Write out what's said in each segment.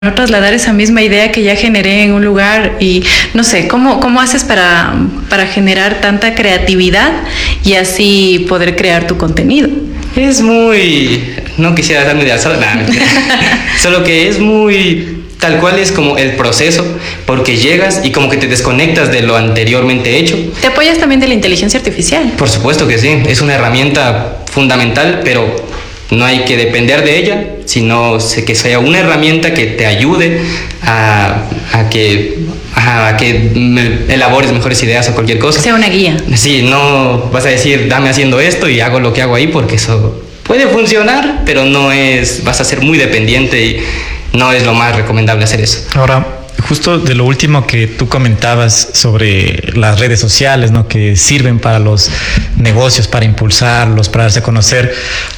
no trasladar esa misma idea que ya generé en un lugar y no sé, ¿cómo haces para generar tanta creatividad y así poder crear tu contenido? Es muy... No quisiera darme de alzada, nada, solo que es muy... Tal cual es como el proceso, porque llegas y como que te desconectas de lo anteriormente hecho. ¿Te apoyas también de la inteligencia artificial? Por supuesto que sí, es una herramienta fundamental, pero no hay que depender de ella, sino que sea una herramienta que te ayude a que elabores mejores ideas o cualquier cosa. Sea una guía. Sí, no vas a decir, dame haciendo esto y hago lo que hago ahí, porque eso puede funcionar, pero no es, vas a ser muy dependiente y no es lo más recomendable hacer eso. Ahora, justo de lo último que tú comentabas sobre las redes sociales, ¿no? Que sirven para los negocios, para impulsarlos, para darse a conocer.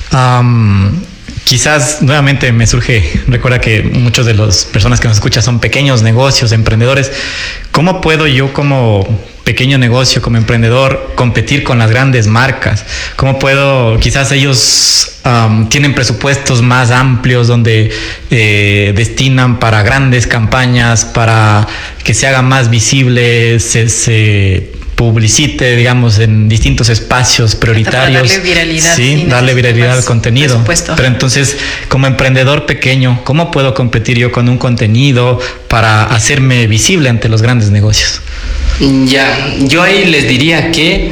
Quizás nuevamente me surge, recuerda que muchos de las personas que nos escuchan son pequeños negocios, emprendedores. ¿Cómo puedo yo como pequeño negocio, como emprendedor, competir con las grandes marcas? ¿Cómo puedo, quizás ellos tienen presupuestos más amplios donde destinan para grandes campañas, para que se haga más visible, se publicite, digamos, en distintos espacios prioritarios. Darle viralidad. Sí, darle viralidad al contenido. Pero entonces, como emprendedor pequeño, ¿cómo puedo competir yo con un contenido para hacerme visible ante los grandes negocios? Ya, yo ahí les diría que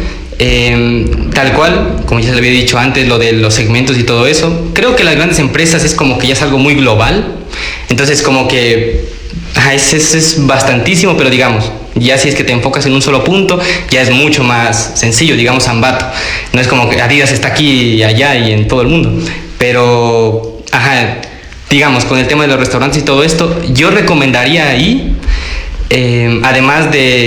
tal cual, como ya les había dicho antes, lo de los segmentos y todo eso, creo que las grandes empresas es como que ya es algo muy global, entonces como que es bastantísimo, pero digamos, ya si es que te enfocas en un solo punto, ya es mucho más sencillo, digamos Ambato, no es como que Adidas está aquí y allá y en todo el mundo, pero digamos, con el tema de los restaurantes y todo esto, yo recomendaría ahí, además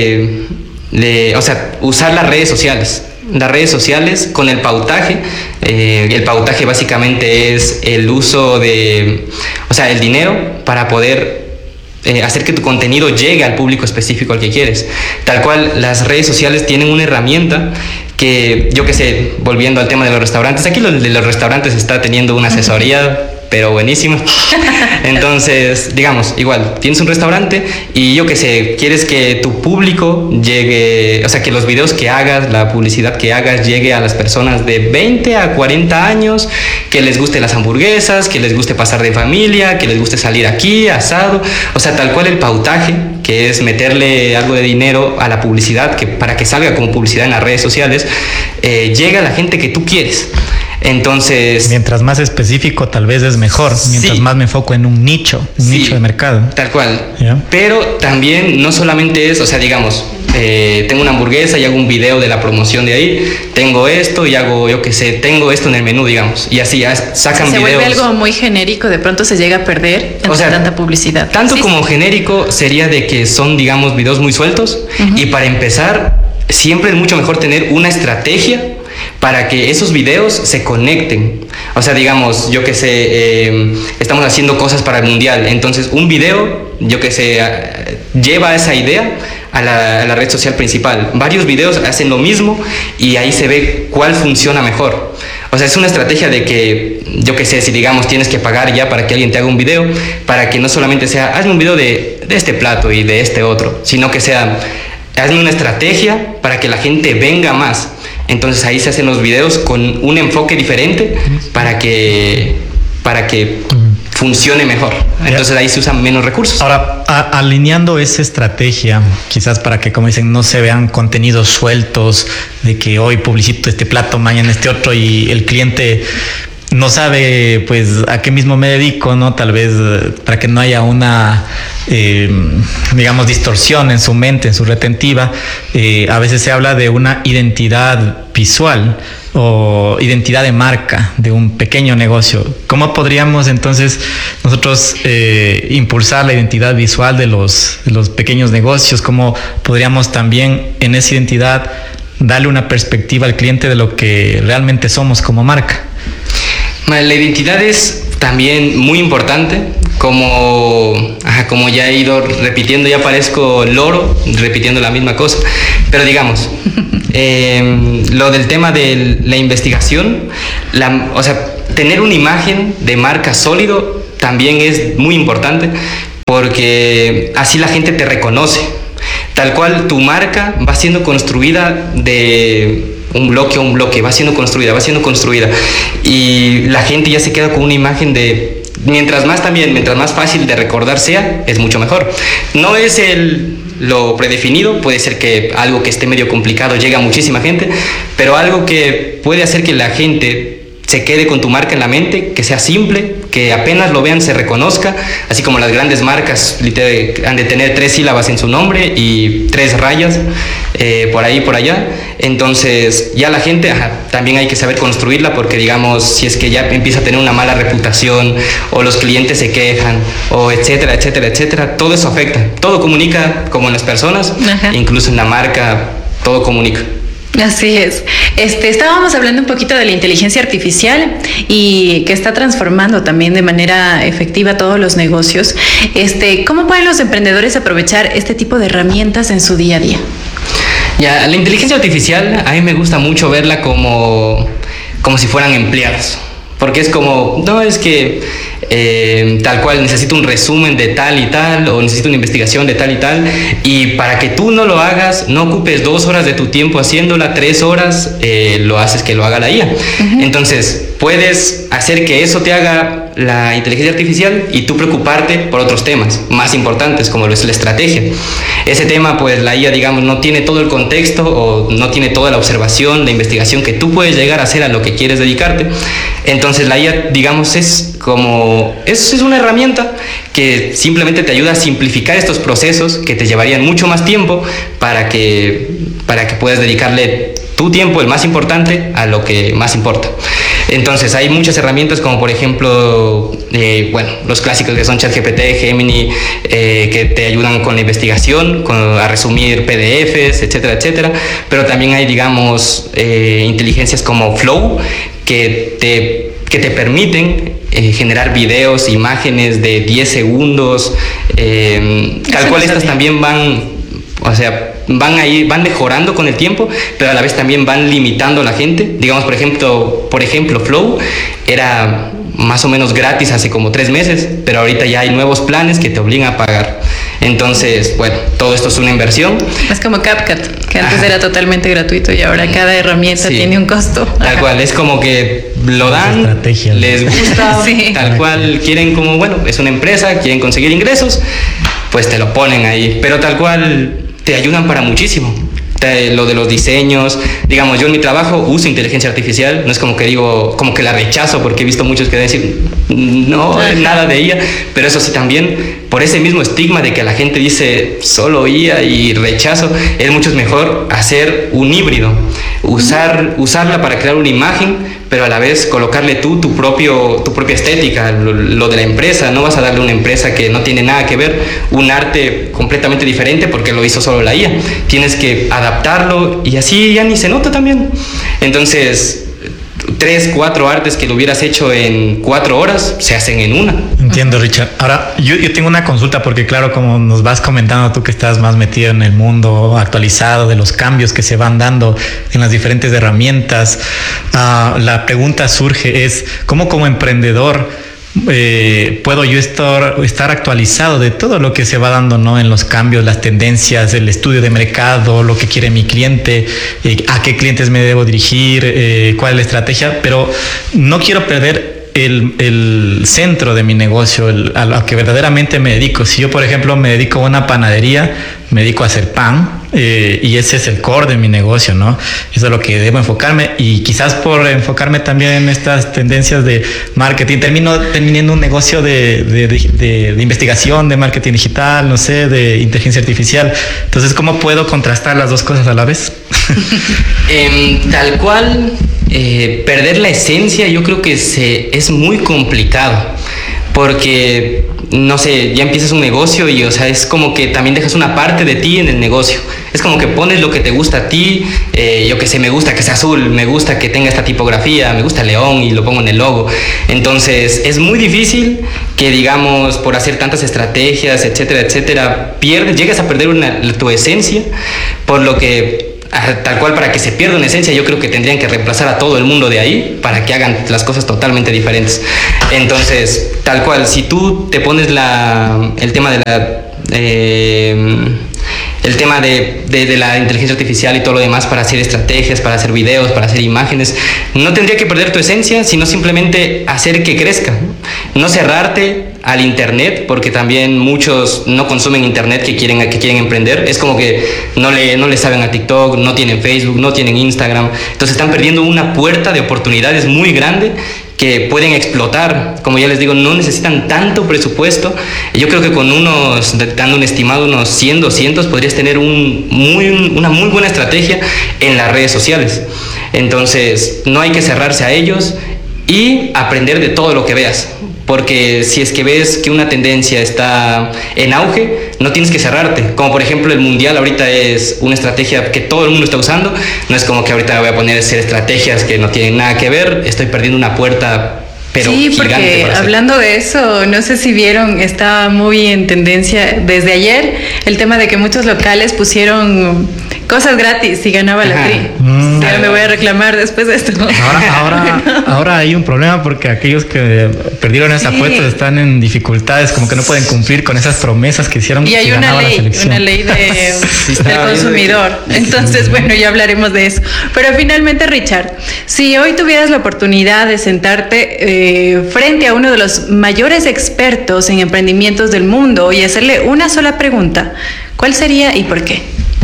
o sea, usar las redes sociales con el pautaje. El pautaje básicamente es el uso de, o sea, el dinero para poder hacer que tu contenido llegue al público específico al que quieres. Tal cual, las redes sociales tienen una herramienta que, yo qué sé, volviendo al tema de los restaurantes, aquí de los restaurantes está teniendo una asesoría pero buenísimo. Entonces, digamos, igual, tienes un restaurante y yo qué sé, quieres que tu público llegue, o sea, que los videos que hagas, la publicidad que hagas llegue a las personas de 20 a 40 años, que les guste las hamburguesas, que les guste pasar de familia, que les guste salir aquí, asado, o sea, tal cual el pautaje, que es meterle algo de dinero a la publicidad, que para que salga como publicidad en las redes sociales, llega a la gente que tú quieres. Entonces, mientras más específico tal vez es mejor, mientras más me enfoco en un nicho de mercado. Tal cual. ¿Ya? Pero también no solamente es, o sea, digamos, tengo una hamburguesa y hago un video de la promoción de ahí, tengo esto y hago, yo qué sé, tengo esto en el menú, digamos, y así ya sacan videos. Se vuelve algo muy genérico, de pronto se llega a perder entre tanta publicidad. Tanto como genérico sería de que son, digamos, videos muy sueltos, y para empezar, siempre es mucho mejor tener una estrategia para que esos videos se conecten. O sea, digamos, yo que sé, estamos haciendo cosas para el mundial, entonces un video, yo que sé, lleva esa idea a la red social principal. Varios videos hacen lo mismo y ahí se ve cuál funciona mejor. O sea, es una estrategia de que, yo que sé, si digamos tienes que pagar ya para que alguien te haga un video, para que no solamente sea, hazme un video de este plato y de este otro, sino que sea, hazme una estrategia para que la gente venga más. Entonces ahí se hacen los videos con un enfoque diferente para que funcione mejor. Entonces ahí se usan menos recursos. Ahora, alineando esa estrategia, quizás para que, como dicen, no se vean contenidos sueltos de que hoy publicito este plato, mañana este otro y el cliente no sabe pues a qué mismo me dedico, ¿no? Tal vez para que no haya una digamos distorsión en su mente, en su retentiva. A veces se habla de una identidad visual o identidad de marca de un pequeño negocio. ¿Cómo podríamos entonces nosotros impulsar la identidad visual de los pequeños negocios? ¿Cómo podríamos también en esa identidad darle una perspectiva al cliente de lo que realmente somos como marca? La identidad es también muy importante, como ya he ido repitiendo, ya parezco loro repitiendo la misma cosa, pero digamos, lo del tema de la investigación, o sea, tener una imagen de marca sólido también es muy importante, porque así la gente te reconoce. Tal cual tu marca va siendo construida de un bloque a un bloque, va siendo construida. Y la gente ya se queda con una imagen de, mientras más fácil de recordar sea, es mucho mejor. No es lo predefinido, puede ser que algo que esté medio complicado llegue a muchísima gente, pero algo que puede hacer que la gente se quede con tu marca en la mente, que sea simple, que apenas lo vean se reconozca, así como las grandes marcas han de tener 3 sílabas en su nombre y 3 rayas por ahí, por allá. Entonces ya la gente también hay que saber construirla, porque digamos, si es que ya empieza a tener una mala reputación o los clientes se quejan o etcétera, todo eso afecta, todo comunica, como en las personas. Ajá. Incluso en la marca todo comunica. Así es. Estábamos hablando un poquito de la inteligencia artificial y que está transformando también de manera efectiva todos los negocios. ¿Cómo pueden los emprendedores aprovechar este tipo de herramientas en su día a día? Ya, la inteligencia artificial a mí me gusta mucho verla como si fueran empleados. Porque es como, no, es que tal cual necesito un resumen de tal y tal, o necesito una investigación de tal y tal, y para que tú no lo hagas, no ocupes 2 horas de tu tiempo haciéndola, 3 horas, lo haces que lo haga la IA. Uh-huh. Entonces, puedes hacer que eso te haga la inteligencia artificial y tú preocuparte por otros temas más importantes, como lo es la estrategia. Ese tema, pues la IA, digamos, no tiene todo el contexto o no tiene toda la observación, la investigación que tú puedes llegar a hacer a lo que quieres dedicarte. Entonces la IA, digamos, es una herramienta que simplemente te ayuda a simplificar estos procesos que te llevarían mucho más tiempo para que puedas dedicarle tu tiempo, el más importante, a lo que más importa. Entonces hay muchas herramientas, como por ejemplo, los clásicos que son ChatGPT, Gemini, que te ayudan con la investigación, a resumir PDFs, etcétera, pero también hay, digamos, inteligencias como Flow, que te permiten generar videos, imágenes de 10 segundos, tal cual estas también van mejorando con el tiempo, pero a la vez también van limitando a la gente. Digamos, por ejemplo, Flow era más o menos gratis hace como 3 meses, pero ahorita ya hay nuevos planes que te obligan a pagar. Entonces, todo esto es una inversión. Es como CapCut, que antes era totalmente gratuito y ahora cada herramienta tiene un costo. Tal cual, es como que lo dan, les gusta, tal cual, quieren es una empresa, quieren conseguir ingresos, pues te lo ponen ahí, pero tal cual te ayudan para muchísimo. Lo de los diseños, digamos, yo en mi trabajo uso inteligencia artificial, no es como que la rechazo, porque he visto muchos que dicen no, nada de IA, pero eso sí, también por ese mismo estigma de que la gente dice solo IA y rechazo, es mucho mejor hacer un híbrido, usarla para crear una imagen, pero a la vez colocarle tu propia estética, lo de la empresa. No vas a darle a una empresa que no tiene nada que ver un arte completamente diferente porque lo hizo solo la IA. Tienes que adaptarlo y así ya ni se nota también. Entonces, 3, 4 artes que lo hubieras hecho en 4 horas se hacen en una. Entiendo, Richard. Ahora, yo tengo una consulta, porque claro, como nos vas comentando tú que estás más metido en el mundo actualizado de los cambios que se van dando en las diferentes herramientas, la pregunta surge es, ¿cómo como emprendedor puedo yo estar actualizado de todo lo que se va dando, ¿no? En los cambios, las tendencias, el estudio de mercado, lo que quiere mi cliente, a qué clientes me debo dirigir, cuál es la estrategia, pero no quiero perder el centro de mi negocio, a lo que verdaderamente me dedico. Si yo, por ejemplo, me dedico a una panadería, me dedico a hacer pan, y ese es el core de mi negocio, ¿no? Eso es lo que debo enfocarme, y quizás por enfocarme también en estas tendencias de marketing, termino teniendo un negocio de investigación, de marketing digital, no sé, de inteligencia artificial. Entonces, ¿cómo puedo contrastar las dos cosas a la vez? Tal cual, perder la esencia yo creo que es muy complicado, porque no sé, ya empiezas un negocio y, es como que también dejas una parte de ti en el negocio. Es como que pones lo que te gusta a ti, yo que sé, me gusta que sea azul, me gusta que tenga esta tipografía, me gusta el león y lo pongo en el logo. Entonces, es muy difícil que, digamos, por hacer tantas estrategias, etcétera, llegues a perder tu esencia, por lo que tal cual para que se pierda una esencia, yo creo que tendrían que reemplazar a todo el mundo de ahí para que hagan las cosas totalmente diferentes. Entonces, tal cual, si tú te pones el tema de la inteligencia artificial y todo lo demás para hacer estrategias, para hacer videos, para hacer imágenes, no tendría que perder tu esencia, sino simplemente hacer que crezca. No cerrarte al internet, porque también muchos no consumen internet que quieren emprender. Es como que no le saben a TikTok, no tienen Facebook, no tienen Instagram. Entonces están perdiendo una puerta de oportunidades muy grande que pueden explotar. Como ya les digo, no necesitan tanto presupuesto. Yo creo que con dando un estimado, unos 100, 200, podrías tener una muy buena estrategia en las redes sociales. Entonces, no hay que cerrarse a ellos y aprender de todo lo que veas. Porque si es que ves que una tendencia está en auge, no tienes que cerrarte. Como por ejemplo el mundial ahorita es una estrategia que todo el mundo está usando. No es como que ahorita me voy a poner a hacer estrategias que no tienen nada que ver. Estoy perdiendo una puerta, pero sí, gigante. Porque hablando de eso, no sé si vieron, está muy en tendencia desde ayer el tema de que muchos locales pusieron cosas gratis y ganaba la Tri. Ya me voy a reclamar después de esto. Ahora hay un problema porque aquellos que perdieron esa apuesta están en dificultades, como que no pueden cumplir con esas promesas que hicieron. Y hay una ley del consumidor. Entonces, bueno, ya hablaremos de eso. Pero finalmente, Richard, si hoy tuvieras la oportunidad de sentarte frente a uno de los mayores expertos en emprendimientos del mundo y hacerle una sola pregunta, ¿cuál sería y por qué?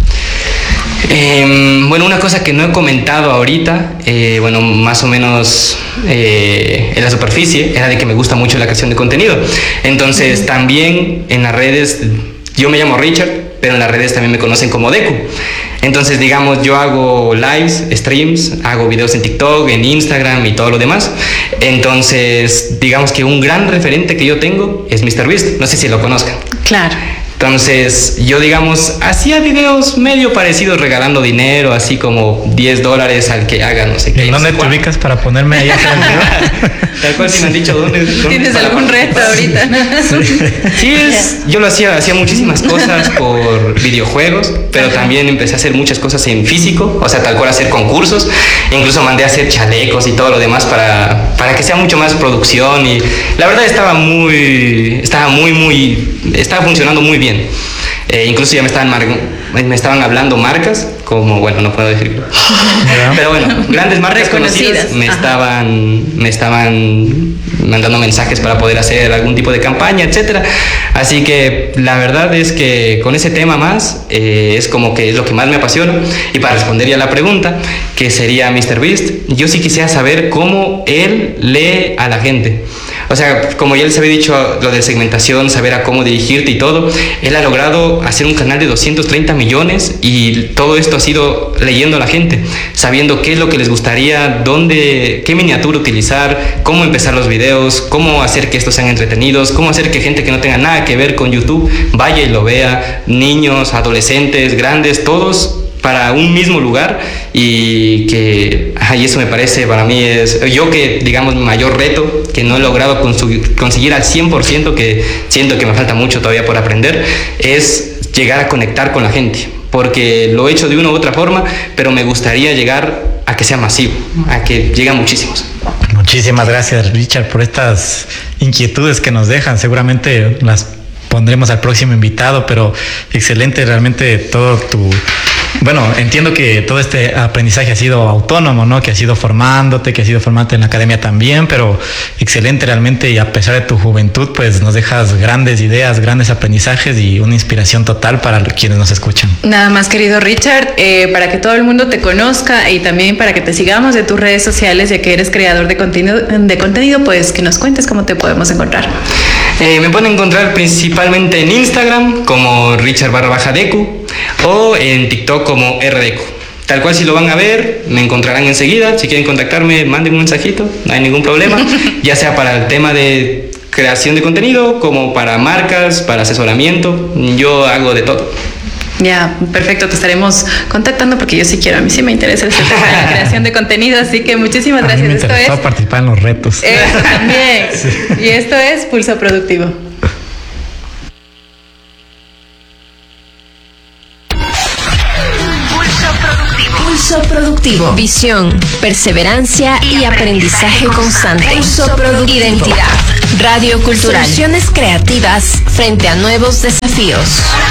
Bueno, una cosa que no he comentado ahorita, bueno, más o menos en la superficie, era de que me gusta mucho la creación de contenido. Entonces, también en las redes, yo me llamo Richard, pero en las redes también me conocen como Deku. Entonces, digamos, yo hago lives, streams, hago videos en TikTok, en Instagram y todo lo demás. Entonces, digamos que un gran referente que yo tengo es MrBeast. No sé si lo conozcan. Claro. Entonces, yo, digamos, hacía videos medio parecidos, regalando dinero, así como $10 al que haga, no sé qué. ¿Dónde te ubicas para ponerme ahí a hacer el video? Tal cual, si me han dicho dónde ¿Tienes algún reto ahorita? Sí, yo lo hacía muchísimas cosas por videojuegos, pero también empecé a hacer muchas cosas en físico, o sea, tal cual hacer concursos, incluso mandé a hacer chalecos y todo lo demás para que sea mucho más producción, y la verdad estaba funcionando muy bien. Incluso ya me estaban hablando marcas, como, bueno, no puedo decirlo, pero bueno, grandes marcas conocidas me estaban mandando mensajes para poder hacer algún tipo de campaña, etcétera. Así que la verdad es que con ese tema más es como que es lo que más me apasiona. Y para responder ya la pregunta, que sería MrBeast, yo sí quisiera saber cómo él lee a la gente. O sea, como ya les había dicho, lo de segmentación, saber a cómo dirigirte y todo, él ha logrado hacer un canal de 230 millones y todo esto ha sido leyendo a la gente, sabiendo qué es lo que les gustaría, qué miniatura utilizar, cómo empezar los videos, cómo hacer que estos sean entretenidos, cómo hacer que gente que no tenga nada que ver con YouTube vaya y lo vea, niños, adolescentes, grandes, todos para un mismo lugar. Y eso me parece, para mí digamos, mi mayor reto, que no he logrado conseguir al 100%, que siento que me falta mucho todavía por aprender, es llegar a conectar con la gente, porque lo he hecho de una u otra forma, pero me gustaría llegar a que sea masivo, a que lleguen muchísimos. Muchísimas gracias, Richard, por estas inquietudes que nos dejan. Seguramente las pondremos al próximo invitado, pero excelente realmente bueno, entiendo que todo este aprendizaje ha sido autónomo, ¿no? Que has ido formándote en la academia también, pero excelente realmente, y a pesar de tu juventud, pues nos dejas grandes ideas, grandes aprendizajes y una inspiración total para quienes nos escuchan. Nada más, querido Richard, para que todo el mundo te conozca y también para que te sigamos de tus redes sociales, ya que eres creador de contenido, pues que nos cuentes cómo te podemos encontrar. Me pueden encontrar principalmente en Instagram como Richard_Deku o en TikTok como RDeku. Tal cual, si lo van a ver, me encontrarán enseguida. Si quieren contactarme, manden un mensajito, no hay ningún problema, ya sea para el tema de creación de contenido como para marcas, para asesoramiento. Yo hago de todo. Ya, perfecto, te estaremos contactando porque yo sí quiero, a mí sí me interesa el tema de la creación de contenido, así que muchísimas gracias. A mí me interesó participar en los retos. Eso también. Sí. Y esto es Pulso Productivo. Pulso Productivo. Pulso productivo. Visión, perseverancia y aprendizaje constante. Pulso productivo. Identidad. Radio Cultural. Soluciones creativas frente a nuevos desafíos.